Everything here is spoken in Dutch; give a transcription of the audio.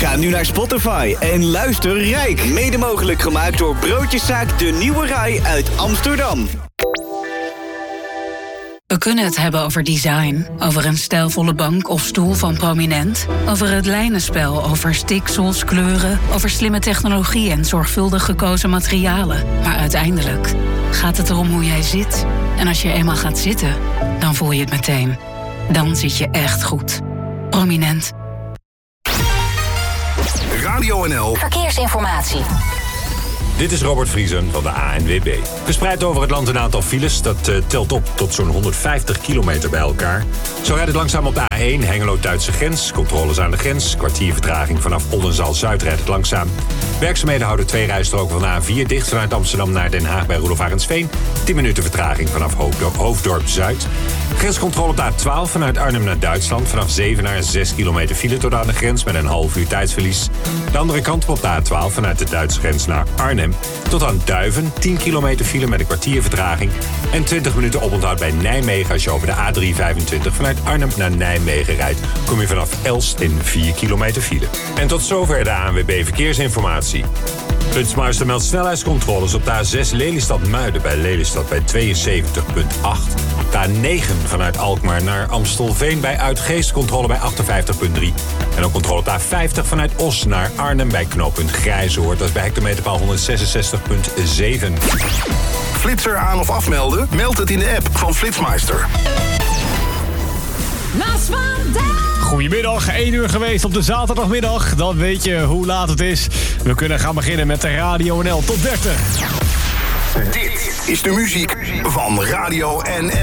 Ga nu naar Spotify en luister Rijk. Mede mogelijk gemaakt door Broodjeszaak De Nieuwe Rij uit Amsterdam. We kunnen het hebben over design, over een stijlvolle bank of stoel van Prominent, over het lijnenspel, over stiksels, kleuren, over slimme technologie en zorgvuldig gekozen materialen. Maar uiteindelijk gaat het erom hoe jij zit. En als je eenmaal gaat zitten, dan voel je het meteen. Dan zit je echt goed. Prominent. Radio NL Verkeersinformatie. Dit is Robert Vriesen van de ANWB. Verspreid over het land een aantal files. Dat telt op tot zo'n 150 kilometer bij elkaar. Zo rijdt het langzaam op de A1 Hengelo-Duitse grens. Controles aan de grens. Kwartier vertraging vanaf Oldenzaal-Zuid rijdt het langzaam. Werkzaamheden houden 2 rijstroken van de A4 dicht vanuit Amsterdam naar Den Haag bij Roelof Arendsveen. 10 minuten vertraging vanaf Hoofddorp-Zuid. Grenscontrole op de A12 vanuit Arnhem naar Duitsland. Vanaf Zevenaar 6 kilometer file tot aan de grens met een half uur tijdsverlies. De andere kant op de A12 vanuit de Duitse grens naar Arnhem. Tot aan Duiven, 10 kilometer file met een kwartier vertraging. En 20 minuten oponthoud bij Nijmegen als je over de A325 vanuit Arnhem naar Nijmegen rijdt. Kom je vanaf Elst in 4 kilometer file. En tot zover de ANWB Verkeersinformatie. Flitsmeister meldt snelheidscontroles op de A6 Lelystad-Muiden bij Lelystad bij 72,8. De A9 vanuit Alkmaar naar Amstelveen bij Uitgeest, controle bij 58,3. En ook controle op de A50 vanuit Os naar Arnhem bij knooppunt Grijzoord. Dat is bij hectometerpaal 166,7. Flitser aan of afmelden? Meld het in de app van Flitsmeister. Goedemiddag, 1 uur geweest op de zaterdagmiddag. Dan weet je hoe laat het is. We kunnen gaan beginnen met de Radio NL Top 30. Dit is de muziek van Radio NL.